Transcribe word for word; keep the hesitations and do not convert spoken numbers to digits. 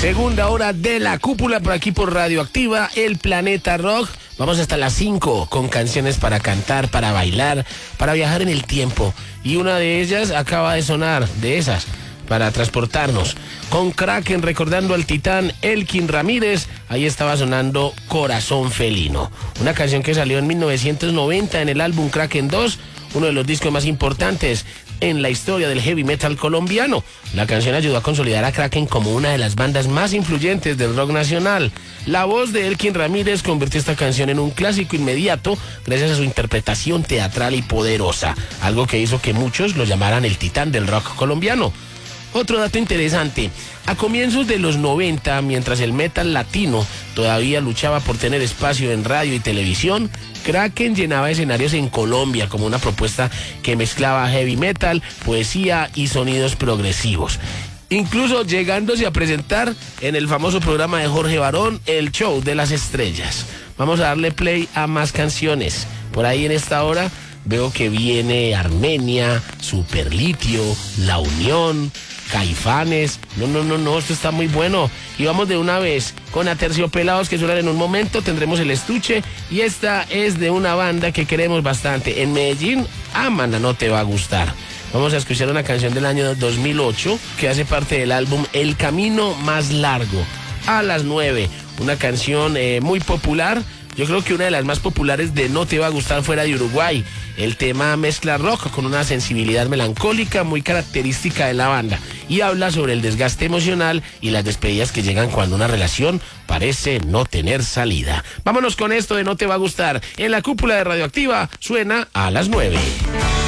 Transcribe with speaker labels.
Speaker 1: Segunda hora de la cúpula por aquí por Radioactiva, el Planeta Rock. Vamos hasta las cinco con canciones para cantar, para bailar, para viajar en el tiempo. Y una de ellas acaba de sonar, de esas, para transportarnos. Con Kraken recordando al titán Elkin Ramírez, ahí estaba sonando Corazón Felino. Una canción que salió en mil novecientos noventa en el álbum Kraken dos, uno de los discos más importantes en la historia del heavy metal colombiano. La canción ayudó a consolidar a Kraken como una de las bandas más influyentes del rock nacional. La voz de Elkin Ramírez convirtió esta canción en un clásico inmediato gracias a su interpretación teatral y poderosa, algo que hizo que muchos lo llamaran el titán del rock colombiano. Otro dato interesante, a comienzos de los noventa, mientras el metal latino todavía luchaba por tener espacio en radio y televisión, Kraken llenaba escenarios en Colombia como una propuesta que mezclaba heavy metal, poesía y sonidos progresivos. Incluso llegándose a presentar en el famoso programa de Jorge Barón, El Show de las Estrellas. Vamos a darle play a más canciones. Por ahí en esta hora veo que viene Armenia, Superlitio, La Unión, Caifanes. No, no, no, no, esto está muy bueno. Y vamos de una vez con Aterciopelados, que suenan en un momento. Tendremos el estuche. Y esta es de una banda que queremos bastante. En Medellín, aman a No Te Va a Gustar. Vamos a escuchar una canción del año dos mil ocho que hace parte del álbum El Camino Más Largo. A las nueve. Una canción eh, muy popular. Yo creo que una de las más populares de No Te Va a Gustar fuera de Uruguay. El tema mezcla rock con una sensibilidad melancólica muy característica de la banda y habla sobre el desgaste emocional y las despedidas que llegan cuando una relación parece no tener salida. Vámonos con esto de No Te Va a Gustar. En la cúpula de Radioactiva suena a las nueve.